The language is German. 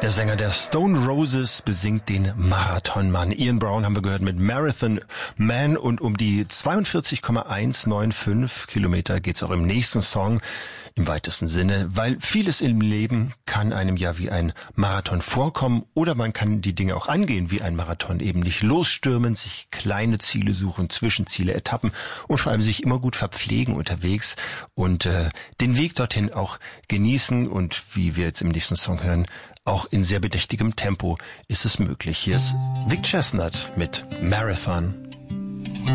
Der Sänger der Stone Roses besingt den Marathonmann. Ian Brown haben wir gehört mit Marathon Man, und um die 42,195 Kilometer geht's auch im nächsten Song im weitesten Sinne, weil vieles im Leben kann einem ja wie ein Marathon vorkommen, oder man kann die Dinge auch angehen wie ein Marathon, eben nicht losstürmen, sich kleine Ziele suchen, Zwischenziele, Etappen und vor allem sich immer gut verpflegen unterwegs und den Weg dorthin auch genießen, und wie wir jetzt im nächsten Song hören, auch in sehr bedächtigem Tempo ist es möglich. Hier ist Vic Chesnutt mit Marathon.